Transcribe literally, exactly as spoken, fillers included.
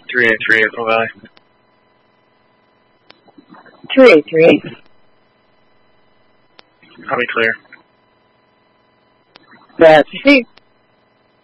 three eight three, April Valley. two eight three eight. Copy, clear. That's received.